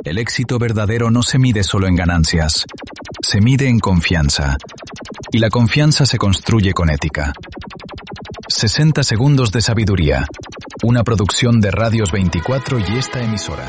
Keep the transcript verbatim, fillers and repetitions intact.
El éxito verdadero no se mide solo en ganancias, se mide en confianza. Y la confianza se construye con ética. sesenta segundos de sabiduría. Una producción de Radios veinticuatro y esta emisora.